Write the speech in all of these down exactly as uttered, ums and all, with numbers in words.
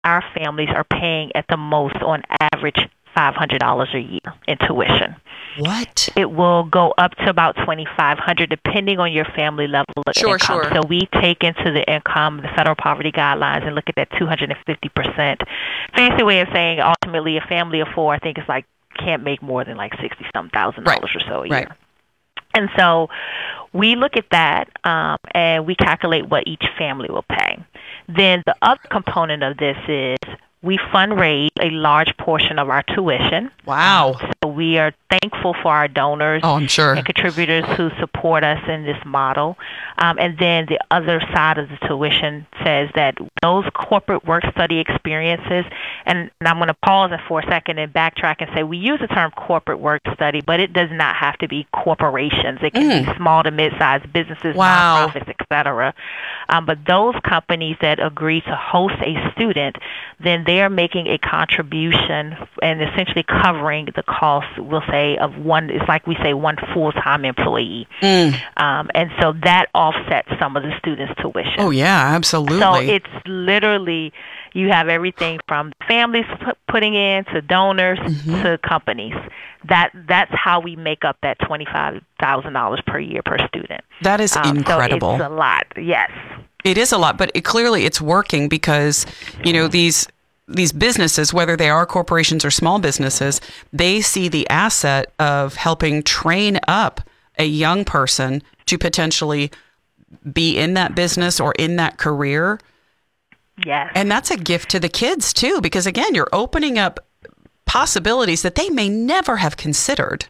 our families are paying at the most on average five hundred dollars a year in tuition. What? It will go up to about twenty-five hundred dollars depending on your family level of Sure, income. sure. So we take into the income, the federal poverty guidelines, and look at that two hundred fifty percent. Fancy way of saying ultimately a family of four, I think, is like can't make more than like sixty some thousand dollars Right. or so a Right. year. And so we look at that um, and we calculate what each family will pay. Then the other component of this is we fundraise a large portion of our tuition. Wow. So we are thankful for our donors Oh, I'm sure. and contributors who support us in this model. Um, and then the other side of the tuition says that those corporate work study experiences, and, and I'm going to pause for a second and backtrack and say we use the term corporate work study, but it does not have to be corporations. It can Mm. be small to mid-sized businesses, Wow. nonprofits, et cetera. Um, but those companies that agree to host a student, then they are making a contribution and essentially covering the cost, we'll say, of one, it's like we say, one full-time employee. Mm. Um, and so that offsets some of the students' tuition. Oh, yeah, absolutely. So it's literally, you have everything from families pu- putting in to donors Mm-hmm. to companies. That That's how we make up that twenty-five thousand dollars per year per student. That is Um, incredible. So it's a lot, yes. It is a lot, but it, clearly it's working because, you know, these these businesses, whether they are corporations or small businesses, they see the asset of helping train up a young person to potentially be in that business or in that career. Yes. And that's a gift to the kids too, because again, you're opening up possibilities that they may never have considered.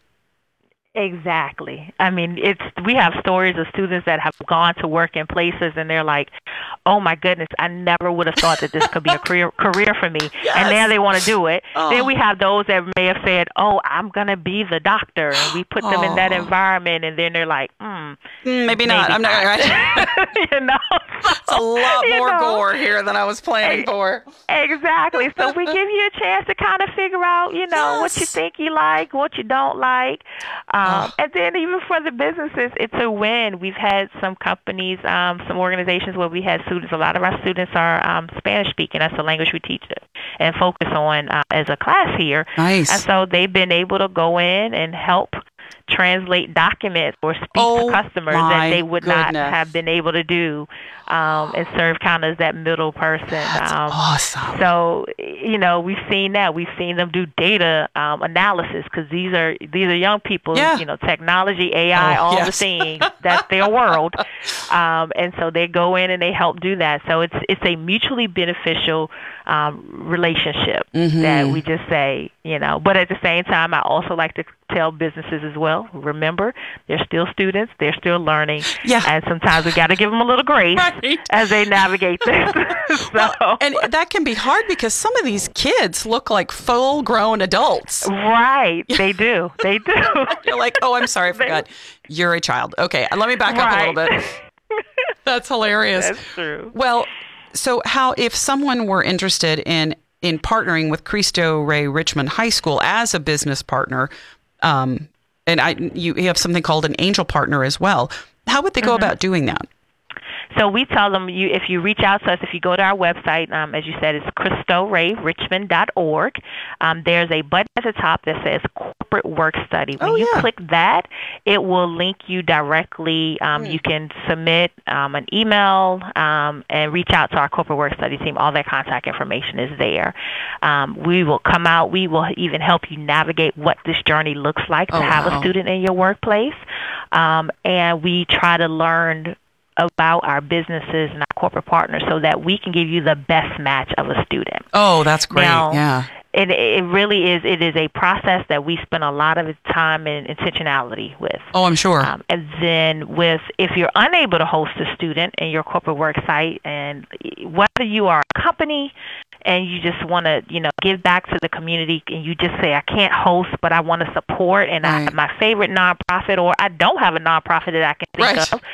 Exactly. I mean, it's we have stories of students that have gone to work in places and they're like, "Oh my goodness, I never would have thought that this could be a career career for me." Yes. And now they want to do it. Oh. Then we have those that may have said, "Oh, I'm gonna be the doctor," and we put them in that Oh. environment, and then they're like, "Hmm, Mm, maybe not. maybe I'm not. Right? you know, It's a lot You more know. gore here than I was planning for. Exactly. So we give you a chance to kind of figure out, you know, what you Yes. think you like, what you don't like. Um, Oh. And then even for the businesses, it's a win. We've had some companies, um, some organizations where we had students. A lot of our students are um, Spanish speaking. That's the language we teach and focus on uh, as a class here. Nice. And so they've been able to go in and help translate documents or speak Oh, to customers my that they would not goodness. have been able to do, um, and serve kind of as that middle person. That's um, awesome. so, you know, we've seen that. We've seen them do data um, analysis because these are these are young people. Yeah. You know, technology, A I, Oh, all yes. the things. That's their world, um, and so they go in and they help do that. So it's it's a mutually beneficial um, relationship Mhm. that we just say, you know. But at the same time, I also like to tell businesses as well. Remember, they're still students. They're still learning. Yeah. And sometimes we got to give them a little grace Right. as they navigate this. so. Well, and that can be hard because some of these kids look like full-grown adults. Right, they do. They do. You're like, oh, I'm sorry, I forgot. You're a child. Okay, let me back up a little Right. bit. That's hilarious. That's true. Well, so how if someone were interested in in partnering with Cristo Rey Richmond High School as a business partner, um, and I you, you have something called an angel partner as well, how would they go Mm-hmm. about doing that? So we tell them, you if you reach out to us, if you go to our website, um, as you said, it's cristo ray richmond dot org. Um, there's a button at the top that says Corporate Work Study. When Oh, you yeah. click that, it will link you directly. Um, You can submit um, an email um, and reach out to our Corporate Work Study team. All that contact information is there. Um, we will come out. We will even help you navigate what this journey looks like to Oh, have wow. a student in your workplace. Um, and we try to learn about our businesses and our corporate partners so that we can give you the best match of a student. Oh, that's great. Now, yeah. It, it really is. It is a process that we spend a lot of time and intentionality with. Oh, I'm sure. Um, and then with, if you're unable to host a student in your corporate work site, and whether you are a company and you just want to, you know, give back to the community, and you just say, I can't host, but I want to support, and Right. I, my favorite nonprofit, or I don't have a nonprofit that I can think Right. of,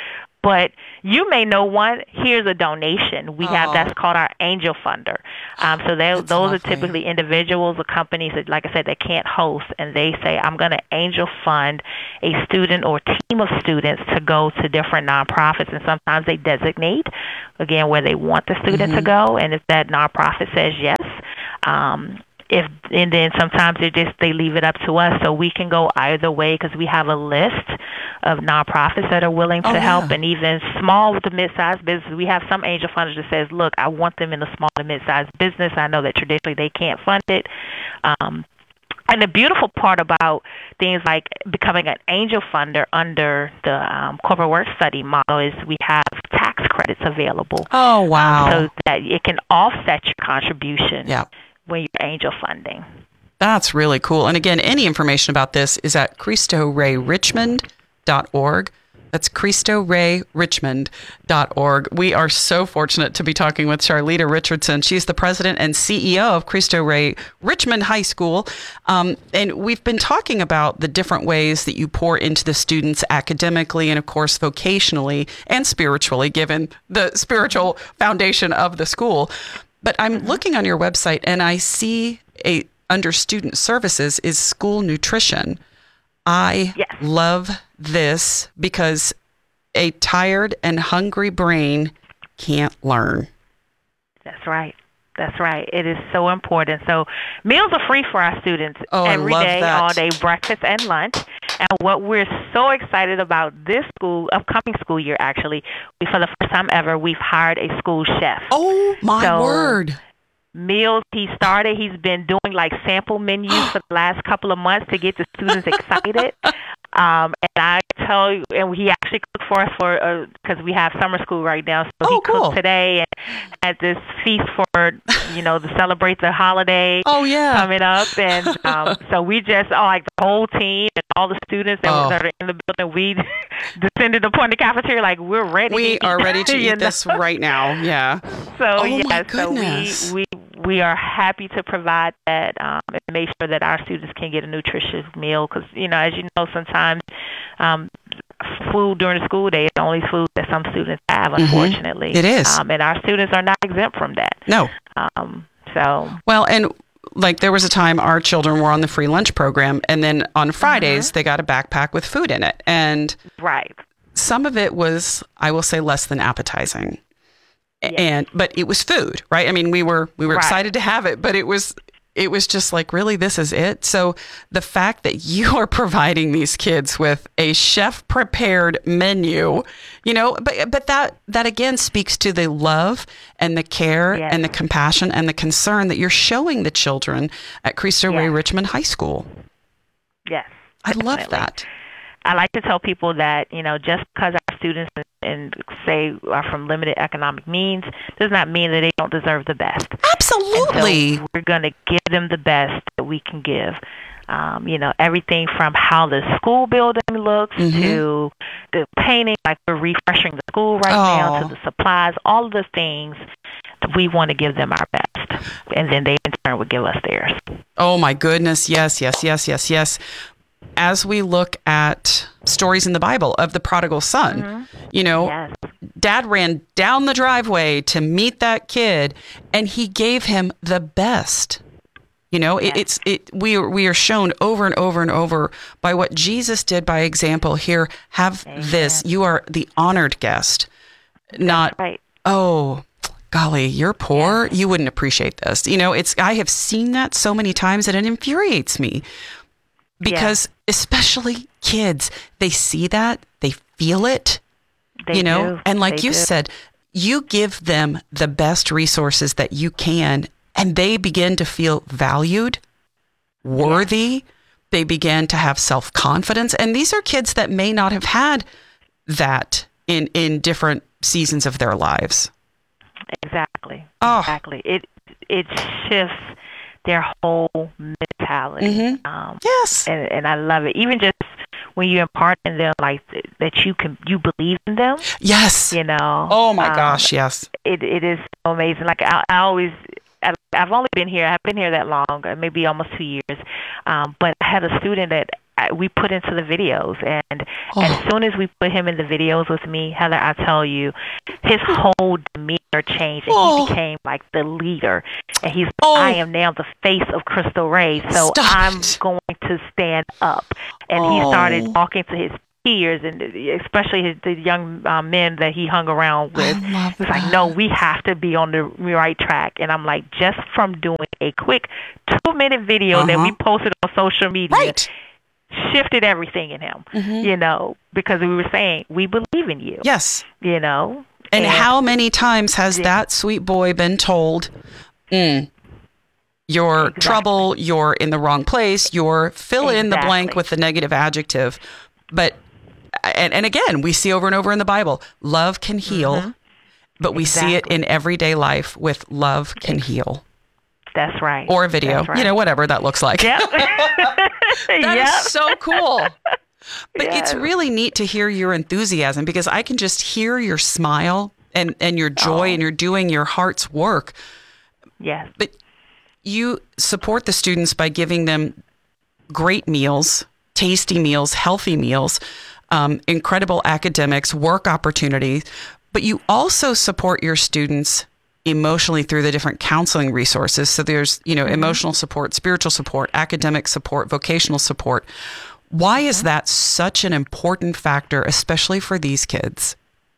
but you may know one. Here's a donation. We have Oh. that's called our angel funder. Um, so they, That's those lovely. are typically individuals or companies that, like I said, that can't host, and they say, I'm going to angel fund a student or team of students to go to different nonprofits, and sometimes they designate, again, where they want the student Mhm. to go, and if that nonprofit says yes, um, if and then sometimes they just they leave it up to us, so we can go either way because we have a list of nonprofits that are willing to Oh, help, yeah. and even small to mid-sized businesses. We have some angel funders that says, look, I want them in a small to mid-sized business. I know that traditionally they can't fund it. Um, and the beautiful part about things like becoming an angel funder under the um, corporate work study model is we have tax credits available. Oh, wow. So that it can offset your contribution Yeah. when you're angel funding. That's really cool. And again, any information about this is at Cristo Rey Richmond dot org. That's Cristo Rey Richmond dot org. We are so fortunate to be talking with Charlita Richardson. She's the president and C E O of Cristo Rey Richmond High School. Um, and we've been talking about the different ways that you pour into the students academically and, of course, vocationally and spiritually, given the spiritual foundation of the school. But I'm looking on your website and I see a under student services is school nutrition. I Yes. love this because a tired and hungry brain can't learn. That's right. That's right. It is so important. So meals are free for our students Oh, I every love day, that. all day, breakfast and lunch. And what we're so excited about this school, upcoming school year actually, we, for the first time ever, we've hired a school chef. Oh, my So- word. Meals he started, he's been doing like sample menus for the last couple of months to get the students excited. Um, and I tell you, and he actually cooked for us for because uh, we have summer school right now. So Oh, he cooked cool. today and had this feast for you know to celebrate the holiday Oh, yeah. coming up. And um, so we just oh, like the whole team and all the students that, Oh. that are in the building, we descended upon the cafeteria like we're ready. We to are eat, ready to you eat this know? right now. Yeah. So Oh, yes, my so goodness. we, we we are happy to provide that um, and make sure that our students can get a nutritious meal because you know as you know sometimes um, food during the school day is the only food that some students have, unfortunately. It is. um, and our students are not exempt from that. No. Um, so Well, and like there was a time our children were on the free lunch program, and then on Fridays they got a backpack with food in it. And right, some of it was, I will say, less than appetizing. Yes. And but it was food, right? I mean, we were we were Right. excited to have it, but it was it was just like, really, this is it. So the fact that you are providing these kids with a chef prepared menu, you know, but but that that again speaks to the love and the care Yes. and the compassion and the concern that you're showing the children at Cristo Rey Yes. Richmond High School. yes. I love definitely. that. I like to tell people that, you know, just because our students and say are from limited economic means does not mean that they don't deserve the best. Absolutely. And so we're going to give them the best that we can give. Um, you know, everything from how the school building looks Mhm. to the painting, like we're refreshing the school right Oh. now, to the supplies, all of the things, we want to give them our best. And then they in turn would give us theirs. Oh my goodness. Yes, yes, yes, yes, yes. As we look at stories in the Bible of the prodigal son, you know, Yes. dad ran down the driveway to meet that kid and he gave him the best. You know, it, Yes. it's it we are, we are shown over and over and over by what Jesus did by example. Here, have this. You are the honored guest, not Right. oh, golly, you're poor. You wouldn't appreciate this. You know, it's I have seen that so many times that it infuriates me because especially kids, they see that, they feel it, They you know, do. and like They you do. said, you give them the best resources that you can and they begin to feel valued, worthy. They begin to have self-confidence. And these are kids that may not have had that in, in different seasons of their lives. Exactly. Oh. Exactly. It it shifts their whole mentality. Mhm. Um, Yes. and and I love it. Even just when you impart in them like that you can you believe in them, Yes. you know. Oh my um, gosh. Yes. It it is so amazing. Like I, I always I- I've only been here. I've been here that long, uh, maybe almost two years. Um, but I had a student that I, we put into the videos. And Oh. as soon as we put him in the videos with me, Heather, I tell you, his whole demeanor changed, and Oh. he became like the leader. And he's, Oh. I am now the face of Cristo Rey, so Stop I'm it. going to stand up. And he Oh. started talking to his peers, and especially his, the young uh, men that he hung around with. I love He was like, that. no, we have to be on the right track. And I'm like, just from doing a quick two-minute video that we Uh-huh. posted on social media, Right. shifted everything in him, Mhm. you know, because we were saying, we believe in you, Yes. you know. And how many times has Yeah. that sweet boy been told, mm, you're Exactly. trouble, you're in the wrong place, you're fill in the blank Exactly. with the negative adjective. But, and, and again, we see over and over in the Bible, love can heal, Mhm. but we see it Exactly. in everyday life with love can heal. That's right. Or a video, That's right. you know, whatever that looks like. Yep. That yep. is so cool. But it's Yes. really neat to hear your enthusiasm because I can just hear your smile and, and your joy Oh. and you're doing your heart's work. Yes. But you support the students by giving them great meals, tasty meals, healthy meals, um, incredible academics, work opportunities. But you also support your students emotionally through the different counseling resources. So there's, you know, Mm-hmm. emotional support, spiritual support, academic support, vocational support. Why is that such an important factor, especially for these kids?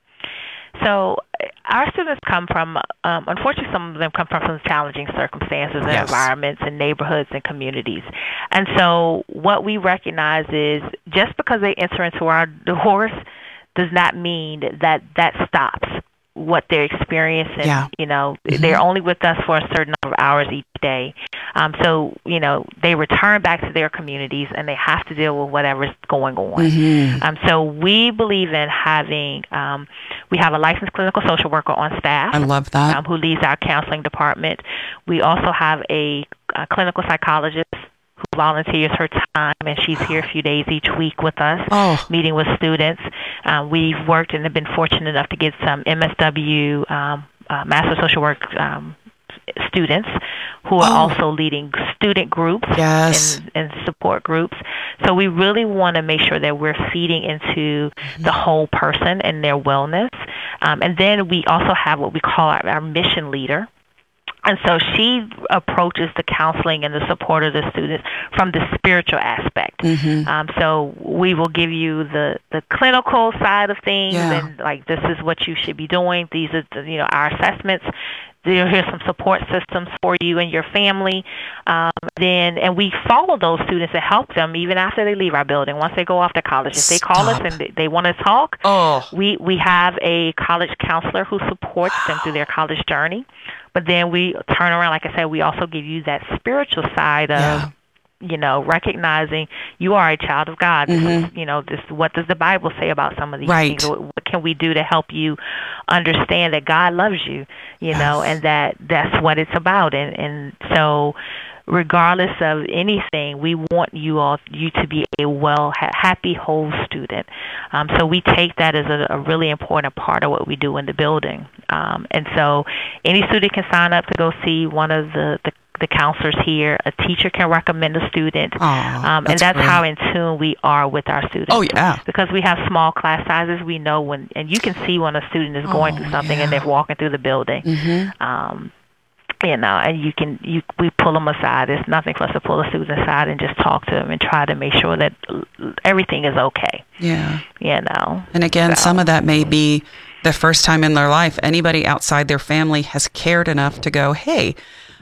So uh, our students come from, um, unfortunately, some of them come from some challenging circumstances and Yes. environments and neighborhoods and communities. And so what we recognize is just because they enter into our doors does not mean that that stops what they're experiencing. Yeah. You know, Mhm. they're only with us for a certain number of hours each day. Um, so, you know, they return back to their communities and they have to deal with whatever's going on. Mhm. Um, so we believe in having, um, we have a licensed clinical social worker on staff I love that. um, who leads our counseling department. We also have a, a clinical psychologist who volunteers her time, and she's here a few days each week with us, Oh. meeting with students. Um, we've worked and have been fortunate enough to get some M S W, um, uh, Master Social Work um, students who are Oh. also leading student groups Yes. and, and support groups. So we really want to make sure that we're feeding into the whole person and their wellness. Um, and then we also have what we call our, our mission leader. And so she approaches the counseling and the support of the students from the spiritual aspect. Mhm. Um, so we will give you the, the clinical side of things, Yeah. and like this is what you should be doing. These are the, you know our assessments. There here's some support systems for you and your family. Um, then and we follow those students and help them even after they leave our building. Once they go off to college, if they call us Stop. and they, they want to talk, Oh. we we have a college counselor who supports them through their college journey. But then we turn around, like I said, we also give you that spiritual side of, Yeah. you know, recognizing you are a child of God. This Mhm. is, you know, this what does the Bible say about some of these Right. things? What, what can we do to help you understand that God loves you, you know, Yes. and that that's what it's about. And and so, regardless of anything, we want you all you to be a well, ha- happy, whole student. Um, so we take that as a, a really important part of what we do in the building. Um, and so, any student can sign up to go see one of the, the the counselors here. A teacher can recommend a student. Aw, um, and that's that's great. how in tune we are with our students. Oh, yeah. Because we have small class sizes, we know when, and you can see when a student is going Oh, through something yeah. and they're walking through the building. Mhm. Um, you know, and you can, you we pull them aside. There's nothing for us to pull a student aside and just talk to them and try to make sure that everything is okay. Yeah. You know. And again, So- some of that may be the first time in their life anybody outside their family has cared enough to go, hey,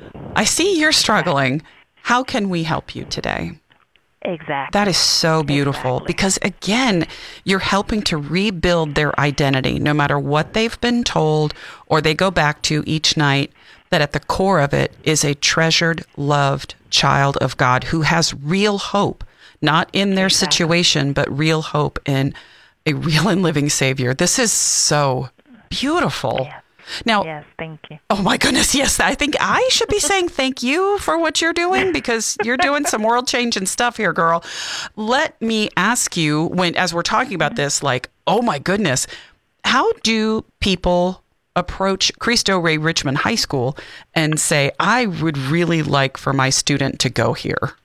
I see you're struggling. How can we help you today? Exactly. That is so beautiful Exactly. because, again, you're helping to rebuild their identity, no matter what they've been told or they go back to each night, that at the core of it is a treasured, loved child of God who has real hope, not in their Exactly. situation, but real hope in a real and living Savior. This is so beautiful. Yeah. Now, Yes, thank you. oh my goodness, yes, I think I should be saying thank you for what you're doing because you're doing some world changing stuff here, girl. Let me ask you, when as we're talking about this, like, oh my goodness, how do people approach Cristo Rey Richmond High School and say, I would really like for my student to go here?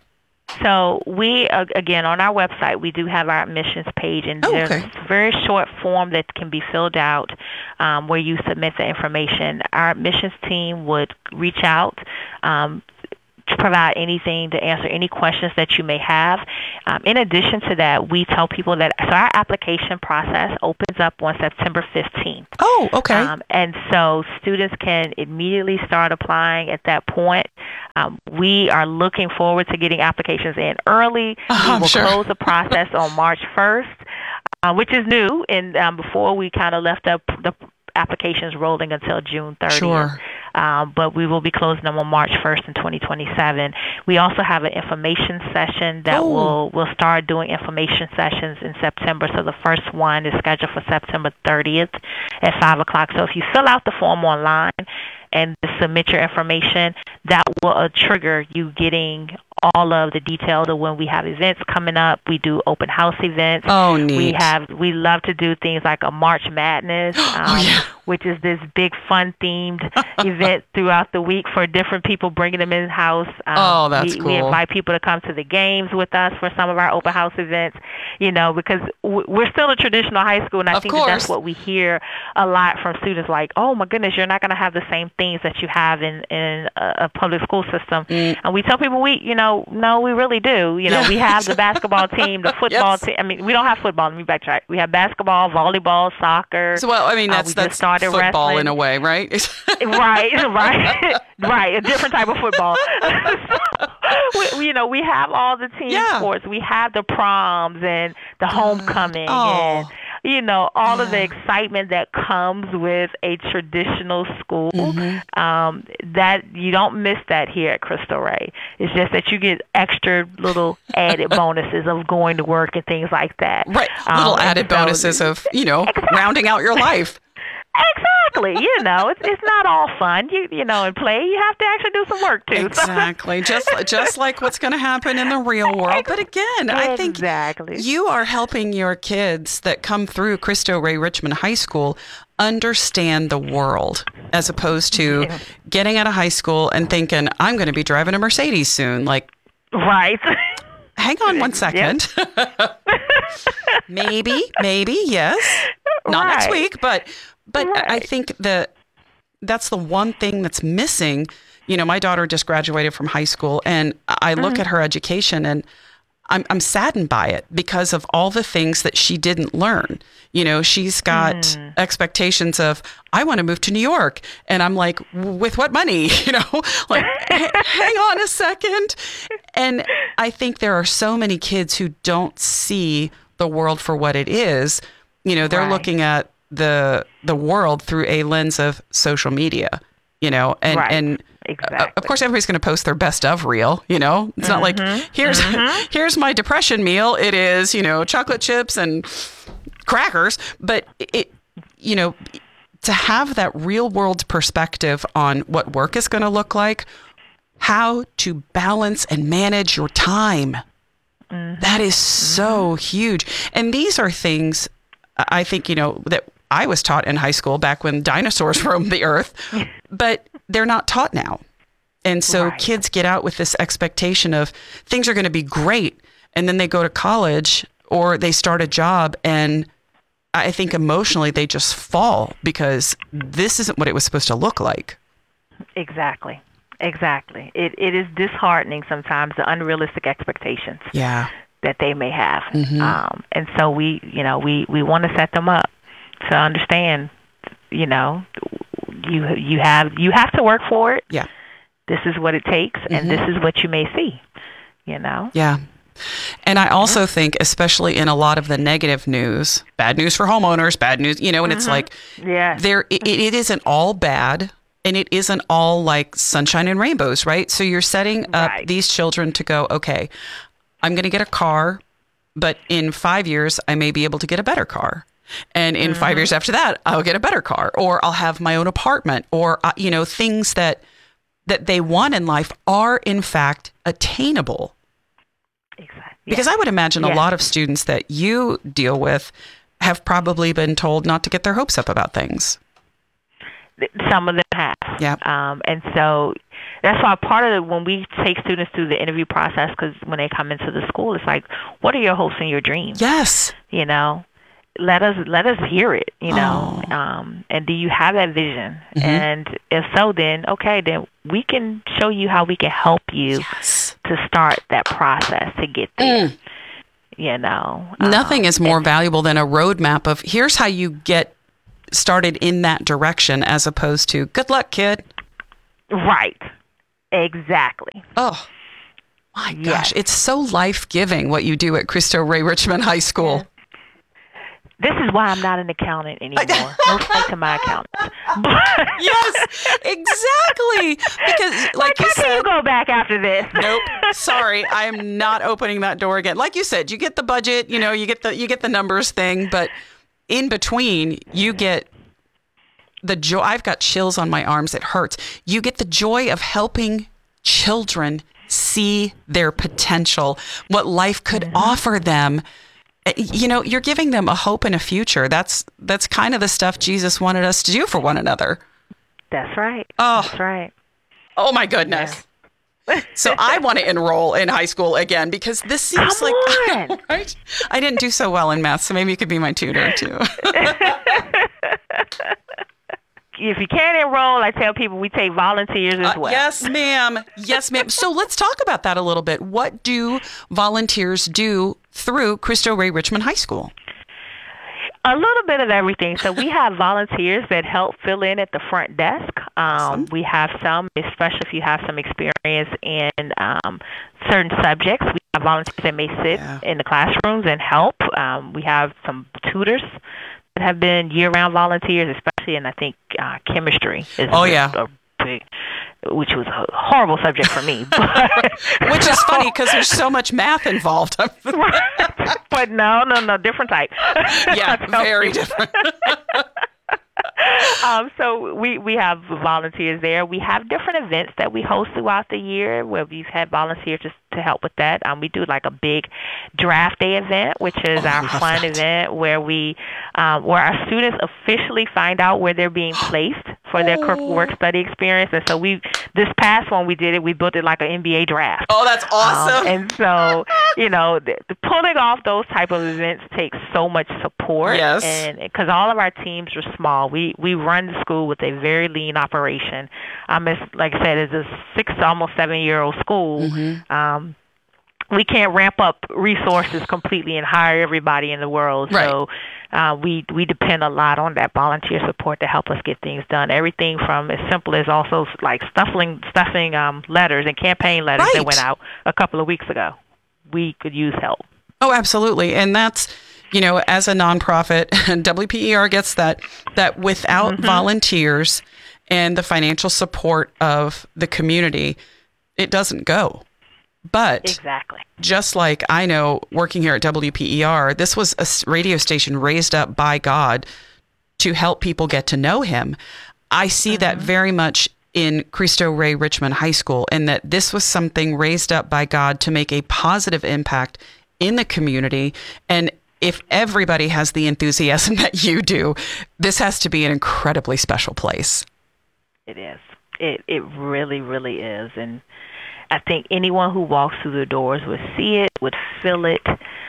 So we, uh, again, on our website, we do have our admissions page, and Oh, there's okay. a very short form that can be filled out um, where you submit the information. Our admissions team would reach out um, to provide anything to answer any questions that you may have. Um, in addition to that, we tell people that so our application process opens up on September fifteenth. Oh, okay. Um, and so students can immediately start applying at that point. Um, we are looking forward to getting applications in early. Oh, we I'm will sure. close the process on March first, uh, which is new. And um, before we kind of left up the applications rolling until June thirtieth. Sure. Um, but we will be closing them on March first in twenty twenty-seven. We also have an information session that Oh. will will start doing information sessions in September. So the first one is scheduled for September thirtieth at five o'clock. So if you fill out the form online and submit your information, that will uh, trigger you getting all of the details of when we have events coming up. We do open house events. Oh, neat. We have we love to do things like a March Madness, um, Oh, yeah. which is this big fun themed event throughout the week for different people, bringing them in house. Um, Oh, that's we, cool. We invite people to come to the games with us for some of our open house events. You know, because w- we're still a traditional high school, and I Of think that that's course. what we hear a lot from students. Like, oh my goodness, you're not going to have the same things that you have in in a, a public school system. Mm. And we tell people, we, you know, no, we really do. You know, Yeah. we have the basketball team, the football Yes. team. I mean, we don't have football. Let me backtrack. We have basketball, volleyball, soccer. So, well, I mean, Uh, that's we just that's started football wrestling. in a way, right? Right, right, right. A different type of football. we, we- you know, we have all the team Yeah. sports. We have the proms and the homecoming, Oh. and you know, all of the excitement that comes with a traditional school. Mm-hmm. Um, that you don't miss that here at Cristo Rey. It's just that you get extra little added bonuses of going to work and things like that. Right. Um, Little and added so- bonuses of, you know, rounding out your life. Exactly. You know, it's it's not all fun. You you know, and play. You have to actually do some work too. Exactly. just just like what's going to happen in the real world. But again, I think Exactly. you are helping your kids that come through Cristo Rey Richmond High School understand the world, as opposed to Yeah. getting out of high school and thinking, I'm going to be driving a Mercedes soon. Like, Right. hang on one second. maybe, maybe, yes. Not next Right. week, but but I Right. think that that's the one thing that's missing. You know, my daughter just graduated from high school, and I look at her education, and I'm I'm saddened by it because of all the things that she didn't learn. You know, she's got expectations of, I want to move to New York, and I'm like, with what money? You know, like, h- hang on a second. And I think there are so many kids who don't see the world for what it is. You know, they're Right. looking at the the world through a lens of social media, you know, and Right. and Exactly. uh, of course everybody's going to post their best of reel, you know. It's not like here's here's my depression meal. It is, you know, chocolate chips and crackers, but it, you know, to have that real world perspective on what work is going to look like, how to balance and manage your time. That is so huge. And these are things I think, you know, that I was taught in high school back when dinosaurs roamed the earth, but they're not taught now. And so Right. kids get out with this expectation of things are going to be great. And then they go to college or they start a job, and I think emotionally they just fall because this isn't what it was supposed to look like. Exactly. Exactly. It it is disheartening sometimes, the unrealistic expectations Yeah. that they may have. Mhm. Um, and so we, you know, we, we want to set them up to understand, you know, you you have you have to work for it. Yeah. This is what it takes, and this is what you may see, you know. Yeah. And I also think, especially in a lot of the negative news, bad news for homeowners, bad news, you know, and it's like, Yeah. there it, it isn't all bad, and it isn't all like sunshine and rainbows, right? So you're setting up Right. these children to go, okay, I'm going to get a car, but in five years I may be able to get a better car, and in five years after that I'll get a better car, or I'll have my own apartment, or uh, you know, things that that they want in life are in fact attainable. Exactly. Because I would imagine a Yeah. lot of students that you deal with have probably been told not to get their hopes up about things. Some of them have. Yeah. Um, and so that's why part of it, when we take students through the interview process, because when they come into the school, it's like, what are your hopes and your dreams? Yes. You know, let us let us hear it. You know, Oh. um, and do you have that vision? Mhm. And if so, then okay, then we can show you how we can help you Yes. to start that process to get there. Mm. You know, Nothing um, is more valuable than a roadmap of here's how you get started in that direction, as opposed to good luck, kid. right. Exactly. Oh, my Yes. gosh. It's so life-giving what you do at Cristo Rey Richmond High School. This is why I'm not an accountant anymore. No thanks to my accountants. But Yes, exactly. Because, like like, you how can you said, go back after this? nope. Sorry, I am not opening that door again. Like you said, you get the budget, you know, you get the you get the numbers thing, but in between, you get the joy. I've got chills on my arms. It hurts. You get the joy of helping children see their potential, what life could offer them. Uh, You know, you're giving them a hope and a future. That's that's kind of the stuff Jesus wanted us to do for one another. That's right. Oh. That's right. Oh my goodness. So I want to enroll in high school again because this seems Come like on. I know, right? I didn't do so well in math, so maybe you could be my tutor too. If you can't enroll, I tell people we take volunteers as Uh, well. yes, ma'am. Yes, ma'am. So let's talk about that a little bit. What do volunteers do through Cristo Rey Richmond High School? A little bit of everything. So we have volunteers that help fill in at the front desk. Um, Awesome. We have some, especially if you have some experience in um, certain subjects. We have volunteers that may sit Yeah. in the classrooms and help. Um, we have some tutors that have been year-round volunteers, especially in, I think, uh, chemistry. Is Oh, a- yeah. a big, which was a horrible subject for me. But, Which is funny because there's so much math involved. but no, no, no, different type. Yeah, I tell very people. different. um, so we, we have volunteers there. We have different events that we host throughout the year where we've had volunteers just to help with that. Um, we do like a big draft day event, which is Oh, I our love fun that. event where we um, where our students officially find out where they're being placed for their Oh. work study experience. And so we this past one we did it. We built it like an N B A draft. Oh, that's awesome. Um, and so, you know, the, the pulling off those type of events takes so much support. Yes. And because all of our teams are small, we we run the school with a very lean operation. Um, it's, like I said, it's a six, almost seven year old school. Mm-hmm. Um, we can't ramp up resources completely and hire everybody in the world. Right. So uh, we we depend a lot on that volunteer support to help us get things done. Everything from as simple as also like stuffing stuffing um, letters and campaign letters Right. that went out a couple of weeks ago. We could use help. Oh, absolutely. And that's, you know, as a nonprofit, W P E R gets that, that without Mm-hmm. volunteers and the financial support of the community, it doesn't go. But Exactly. just like I know working here at W P E R, this was a s- radio station raised up by God to help people get to know him. I see that very much in Cristo Rey Richmond High School, and that this was something raised up by God to make a positive impact in the community. And if everybody has the enthusiasm that you do, this has to be an incredibly special place. It is. It it really, really is. And I think anyone who walks through the doors would see it, would feel it,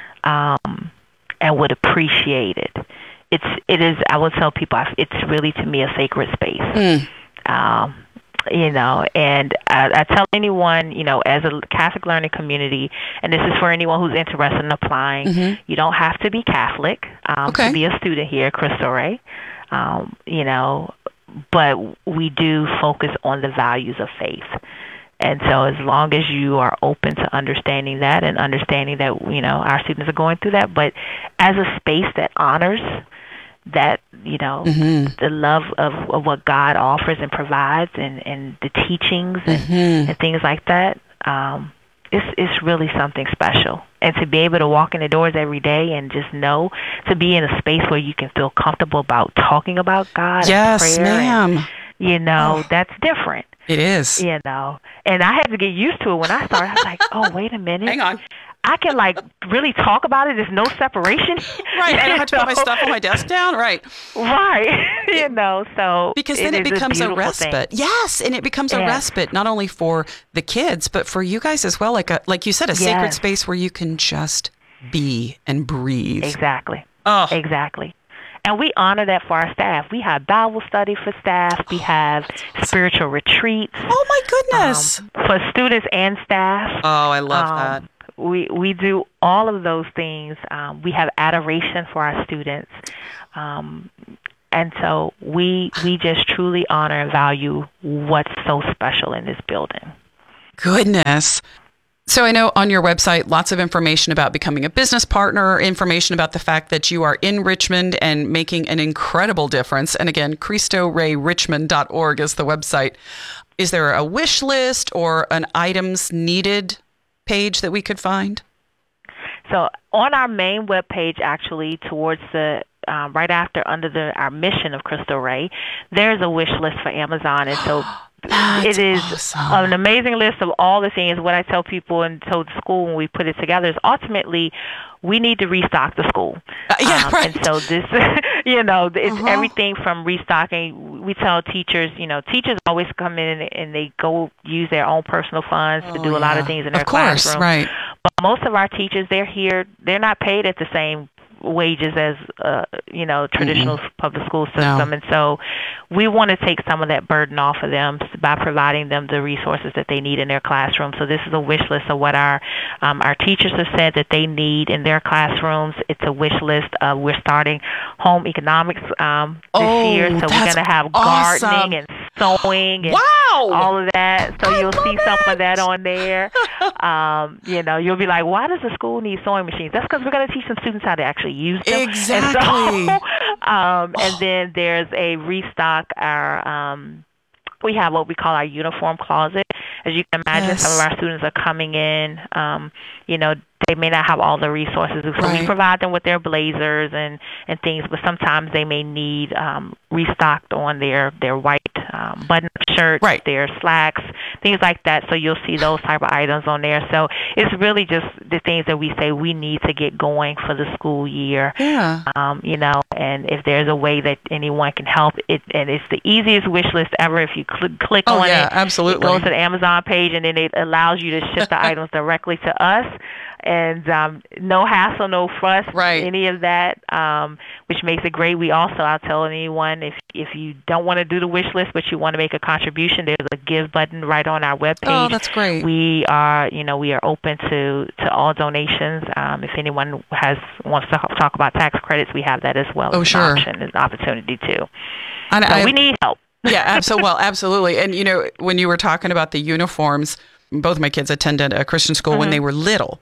um, and would appreciate it. It's it is. I would tell people I- it's really to me a sacred space. Mm. Um, you know, and I, I tell anyone, you know, as a Catholic learning community, and this is for anyone who's interested in applying, Mhm. you don't have to be Catholic um, Okay. to be a student here at Cristo Rey. Um, you know, but we do focus on the values of faith. And so as long as you are open to understanding that and understanding that, you know, our students are going through that, but as a space that honors that, you know, Mhm. the love of, of what God offers and provides and, and the teachings and, Mhm. and things like that, um, it's, it's really something special. And to be able to walk in the doors every day and just know, to be in a space where you can feel comfortable about talking about God Yes, and prayer, and, ma'am. you know, Oh. that's different. It is. You know, and I had to get used to it when I started. I was like, oh, wait a minute. Hang on. I can like really talk about it. There's no separation. Right. I don't have to put my stuff on my desk down. Right. Right. you know, so because then it, it becomes a, a respite. Thing. Yes, and it becomes a yes. respite not only for the kids but for you guys as well. Like a, like you said, a yes. sacred space where you can just be and breathe. Exactly. Oh. Exactly. And we honor that for our staff. We have Bible study for staff. We have spiritual retreats. Oh, my goodness. Um, for students and staff. Oh, I love um, that. We we do all of those things. Um, we have adoration for our students. Um, and so we we just truly honor and value what's so special in this building. Goodness. So I know on your website, lots of information about becoming a business partner, information about the fact that you are in Richmond and making an incredible difference. And again, Cristo Rey Richmond dot org is the website. Is there a wish list or an items needed page that we could find? So on our main webpage, actually, towards the um, right after under the our mission of Cristo Rey, there's a wish list for Amazon, and so. That's it is awesome. An amazing list of all the things. What I tell people and told the school when we put it together is ultimately we need to restock the school. Uh, yeah, um, right. And so this, you know, it's uh-huh. everything from restocking. We tell teachers, you know, teachers always come in and they go use their own personal funds oh, to do a yeah. lot of things in their of course, classroom. Right. But most of our teachers, they're here, they're not paid at the same wages as uh, you know traditional mm-hmm. public school system, no. and so we want to take some of that burden off of them by providing them the resources that they need in their classroom. So this is a wish list of what our um, our teachers have said that they need in their classrooms. It's a wish list. Of, we're starting home economics um, this oh, year, so we're going to have awesome. gardening and sewing and wow. all of that. So I you'll see it. some of that on there. um, you know, you'll be like, why does the school need sewing machines? That's because we're going to teach some students how to actually use them. Exactly. And, so, um, and then there's a restock our um, we have what we call our uniform closet. As you can imagine, yes. some of our students are coming in, um, you know, they may not have all the resources. So right. we provide them with their blazers and, and things, but sometimes they may need um, restocked on their, their white um, button-up shirts, right. their slacks, things like that. So you'll see those type of items on there. So it's really just the things that we say we need to get going for the school year. Yeah. Um, you know, and if there's a way that anyone can help, it, and it's the easiest wish list ever. If you cl- click oh, on yeah, it, absolutely. it goes to the Amazon page, and then it allows you to ship the items directly to us. And um, no hassle, no fuss, right. any of that, um, which makes it great. We also, I'll tell anyone, if if you don't want to do the wish list, but you want to make a contribution, there's a give button right on our webpage. Oh, that's great. We are, you know, we are open to, to all donations. Um, if anyone has wants to talk about tax credits, we have that as well. Oh, as sure. an option, an opportunity too. And so I, we need help. yeah, absolutely. Well, absolutely. And you know, when you were talking about the uniforms, both my kids attended a Christian school mm-hmm. when they were little.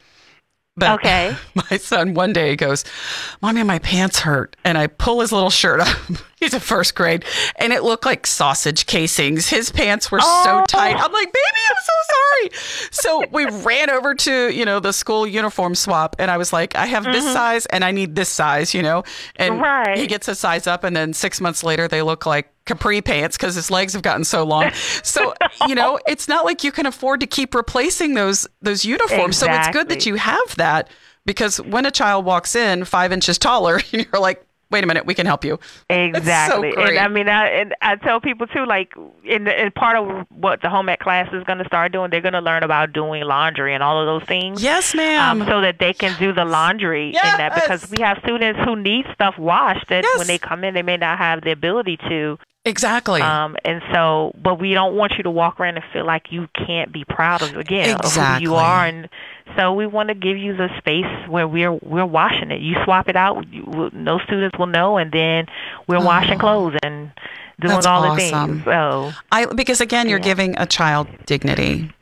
But okay. my son one day goes, Mommy, my pants hurt. And I pull his little shirt up. He's in first grade. And it looked like sausage casings. His pants were oh. so tight. I'm like, baby, I'm so sorry. So we ran over to, you know, the school uniform swap. And I was like, I have mm-hmm. this size and I need this size, you know. And right. he gets a size up. And then six months later, they look like capri pants because his legs have gotten so long. So, you know, it's not like you can afford to keep replacing those those uniforms. Exactly. So it's good that you have that, because when a child walks in five inches taller, you're like, wait a minute, we can help you. Exactly. So and I mean, I, and I tell people too, like, in, in part of what the home ec class is going to start doing, they're going to learn about doing laundry and all of those things. Yes, ma'am. Um, so that they can do the laundry yes. in that, because we have students who need stuff washed that yes. when they come in, they may not have the ability to. Exactly. Um, and so, but we don't want you to walk around and feel like you can't be proud of, again, exactly. of who you are. And so we want to give you the space where we're we're washing it. You swap it out, you, no students will know, and then we're oh, washing clothes and doing that's all awesome. the things. So, I because again, you're yeah. giving a child dignity.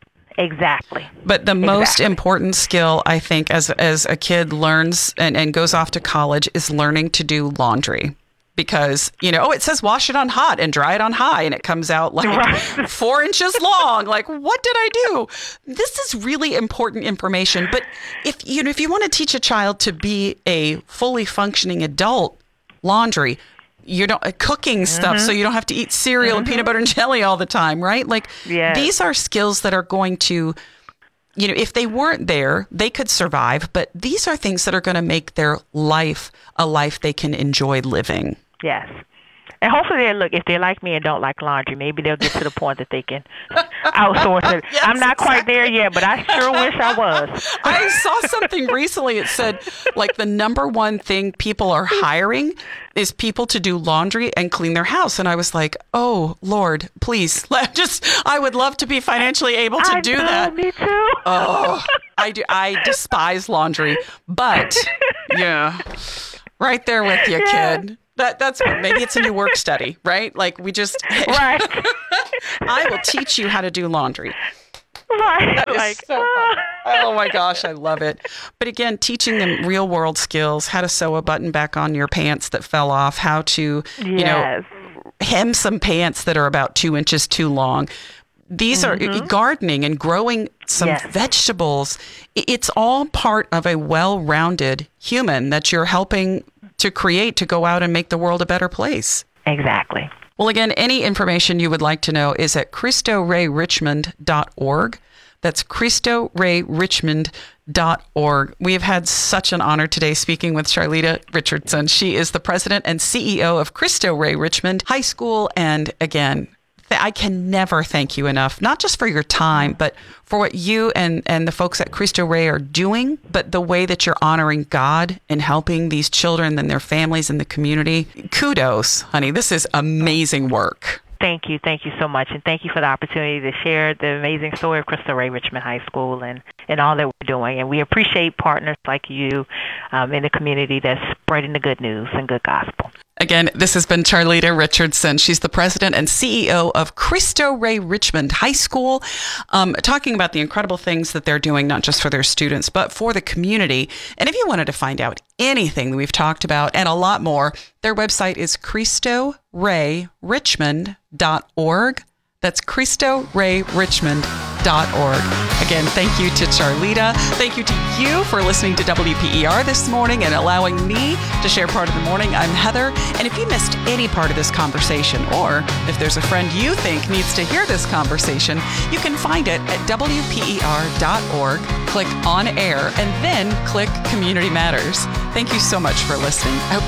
Exactly. But the most exactly. important skill, I think, as as a kid learns and, and goes off to college, is learning to do laundry. Because, you know, oh, it says wash it on hot and dry it on high, and it comes out like right. four inches long. Like, what did I do? This is really important information. But if you know, if you want to teach a child to be a fully functioning adult, laundry, you don't uh, cooking mm-hmm. stuff, so you don't have to eat cereal mm-hmm. and peanut butter and jelly all the time, right? Like, yes. these are skills that are going to you know, if they weren't there, they could survive. But these are things that are going to make their life a life they can enjoy living. Yes. And hopefully, they look, if they like me and don't like laundry, maybe they'll get to the point that they can outsource it. Yes, I'm not exactly. quite there yet, but I sure wish I was. I saw something recently. It said, like, the number one thing people are hiring is people to do laundry and clean their house. And I was like, oh, Lord, please. Let just, I would love to be financially able to I do know, that. Me too. Oh, I do. I despise laundry, but yeah, right there with you, Yeah. kid. That that's maybe it's a new work study, right? Like we just, Right. I will teach you how to do laundry. Right. That is Like, so fun. Oh my gosh, I love it. But again, teaching them real world skills, how to sew a button back on your pants that fell off, how to, you yes. know, hem some pants that are about two inches too long. These mm-hmm. are gardening and growing some yes. vegetables. It's all part of a well-rounded human that you're helping to create to go out and make the world a better place. Exactly. Well, again, any information you would like to know is at Cristo Rey Richmond dot org. That's Cristo Rey Richmond dot org. We have had such an honor today speaking with Charlita Richardson. She is the president and C E O of Cristo Rey Richmond High School. And again, I can never thank you enough, not just for your time, but for what you and, and the folks at Cristo Rey are doing, but the way that you're honoring God and helping these children and their families in the community. Kudos, honey. This is amazing work. Thank you. Thank you so much. And thank you for the opportunity to share the amazing story of Cristo Rey Richmond High School and, and all that we're doing. And we appreciate partners like you um, in the community that's spreading the good news and good gospel. Again, this has been Charlita Richardson. She's the president and C E O of Cristo Rey Richmond High School, um, talking about the incredible things that they're doing, not just for their students, but for the community. And if you wanted to find out anything that we've talked about and a lot more, their website is Cristo Rey Richmond dot org. That's Cristo Rey Richmond dot org. Again, thank you to Charlita. Thank you to you for listening to W P E R this morning and allowing me to share part of the morning. I'm Heather. And if you missed any part of this conversation, or if there's a friend you think needs to hear this conversation, you can find it at W P E R dot org. Click on air and then click Community Matters. Thank you so much for listening. I hope